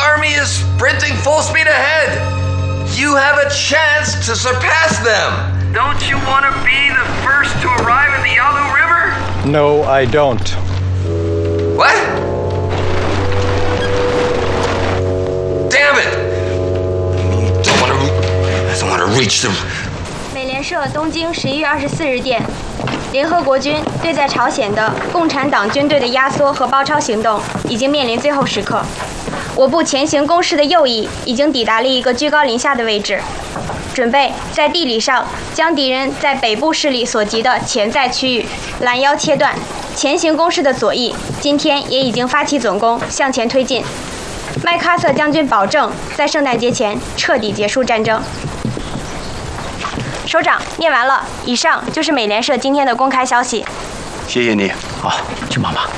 army is sprinting full speed ahead. You have a chance to surpass them. Don't you want to be the first to arrive at the Yalu River? No, I don't. What? Damn it! I don't want to reach them. 美联社东京11月24日电，联合国军对在朝鲜的共产党军队的压缩和包抄行动已经面临最后时刻。我部前行攻势的右翼已经抵达了一个居高临下的位置，准备在地理上将敌人在北部势力所及的潜在区域拦腰切断。前行攻势的左翼今天也已经发起总攻，向前推进。麦克阿瑟将军保证在圣诞节前彻底结束战争。首长，念完了。以上就是美联社今天的公开消息。 谢谢你。 好，去忙吧。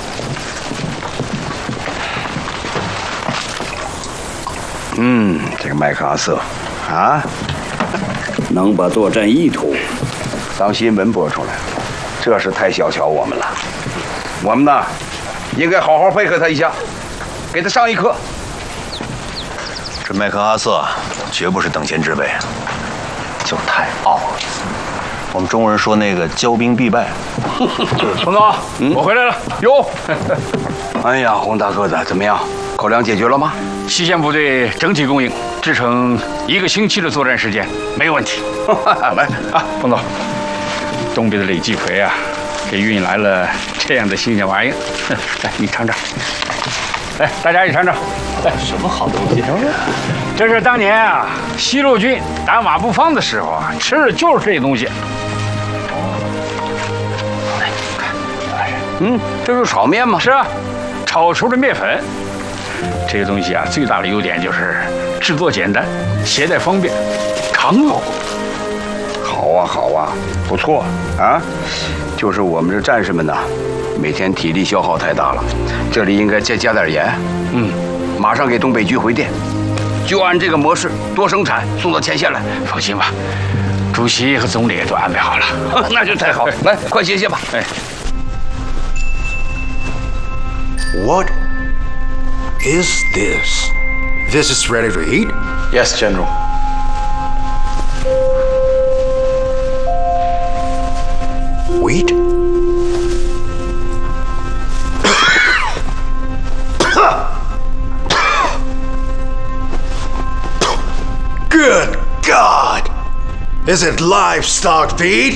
这个麦克阿瑟，啊，能把作战意图当新闻播出来，这是太小瞧我们了。我们呢，应该好好配合他一下，给他上一课。 这麦克阿瑟绝不是等闲之辈，就太傲了。我们中国人说那个骄兵必败。 彭总，我回来了。哟， 哎呀，洪大个子，怎么样？口粮解决了吗？ 西线部队整体供应，制成1个星期的作战时间，没有问题。来啊，彭总，东北的累计葵啊，给运来了这样的新鲜玩意儿，来你尝尝。来，大家一起尝尝。来， 什么好东西？ 这是当年啊，西路军打马步芳的时候啊，吃的就是这东西。 这是炒面吗？ 是啊，炒出的面粉。这个东西啊，最大的优点就是制作简单，携带方便，扛老。 好啊，好啊，不错啊。就是我们这战士们呐，每天体力消耗太大了，这里应该加点盐。马上给东北局回电，就按这个模式多生产，送到前线来。 放心吧，主席和总理都安排好了。 那就太好了。来，快歇歇吧。 哎。 What is this? This is ready to eat? Yes, General. Wheat? Good God! Is it livestock feed?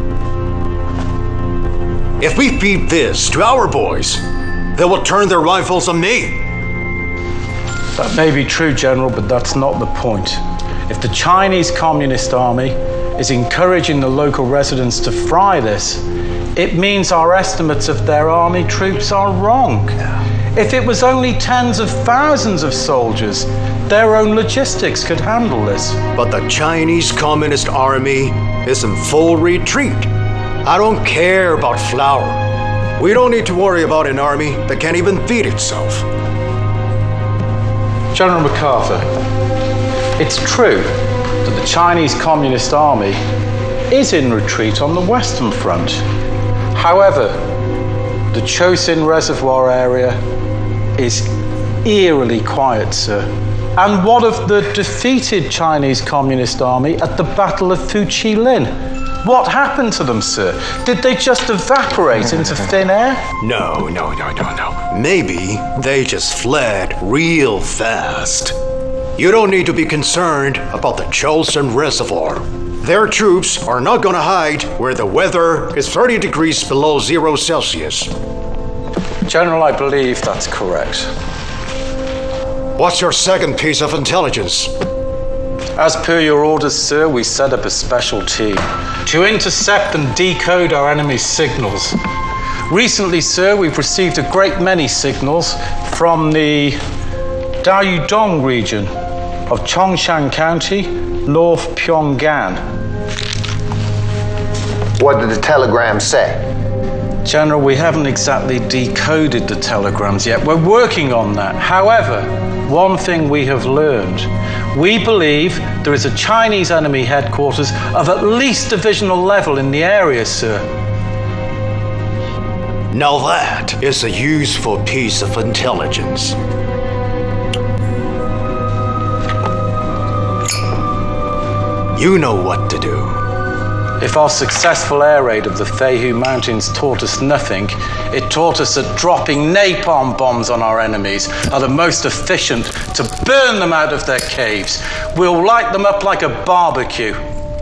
If we feed this to our boys, they will turn their rifles on me. That may be true, General, but that's not the point. If the Chinese Communist Army is encouraging the local residents to fry this, it means our estimates of their army troops are wrong. If it was only tens of thousands of soldiers, their own logistics could handle this. But the Chinese Communist Army is in full retreat. I don't care about flour. We don't need to worry about an army that can't even feed itself. General MacArthur, it's true that the Chinese Communist Army is in retreat on the Western Front. However, the Chosin Reservoir area is eerily quiet, sir. And what of the defeated Chinese Communist Army at the Battle of Fuchilin? What happened to them, sir? Did they just evaporate into thin air? No. Maybe they just fled real fast. You don't need to be concerned about the Chosin Reservoir. Their troops are not gonna hide where the weather is 30 degrees below 0 Celsius. General, I believe that's correct. What's your second piece of intelligence? As per your orders, sir, we set up a special team to intercept and decode our enemy's signals. Recently, sir, we've received a great many signals from the Daeudong region of Chongshan County, North Pyongan. What did the telegram say? General, we haven't exactly decoded the telegrams yet. We're working on that. However, one thing we have learned. We believe there is a Chinese enemy headquarters of at least divisional level in the area, sir. Now that is a useful piece of intelligence. You know what to do. If our successful air raid of the Feihu Mountains taught us nothing, it taught us that dropping napalm bombs on our enemies are the most efficient to burn them out of their caves. We'll light them up like a barbecue.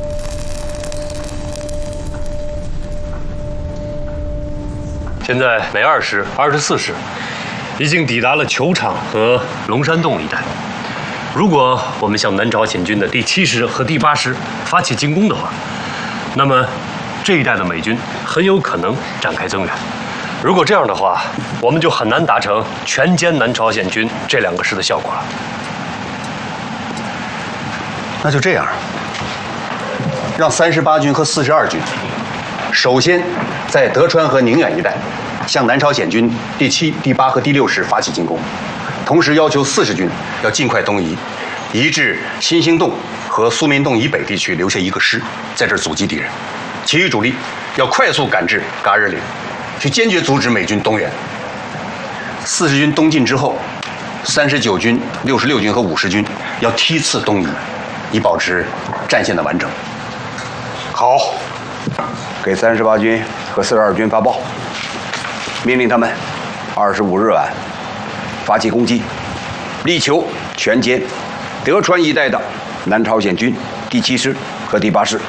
现在美2师、24师已经抵达了球场和龙山洞一带。如果我们向南朝鲜军的第7师和第8师发起进攻的话，那么这一带的美军很有可能展开增援。如果这样的话，我们就很难达成全歼南朝鲜军这2个师的效果了。 那就这样，让38军和42军首先在德川和宁远一带向南朝鲜军第7、第8和第6师发起进攻，同时要求40军要尽快东移，移至新兴洞和苏民洞以北地区留下1个师，在这儿阻击敌人。其余主力要快速赶至噶日岭，去坚决阻止美军东援。40军东进之后，39军、66军和50军要梯次东移，以保持战线的完整。 好，给38军和42军发报，命令他们25日晚发起攻击，力求全歼德川一带的南朝鲜军第7师和第8师。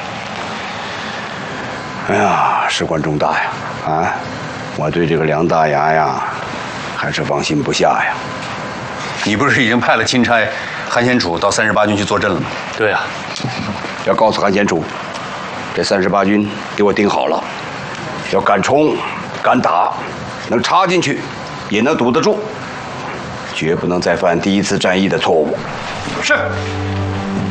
哎呀，事关重大呀！啊，我对这个梁大牙呀，还是放心不下呀。 你不是已经派了钦差韩先楚到38军去坐镇了吗？ 对啊， 要告诉韩先楚，这38军给我盯好了，要敢冲敢打，能插进去也能堵得住，绝不能再犯第1次战役的错误。 是。